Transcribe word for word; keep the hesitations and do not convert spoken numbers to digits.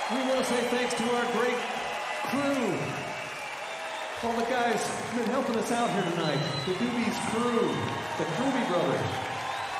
We want to say thanks to our great crew, all the guys who've been helping us out here tonight. They do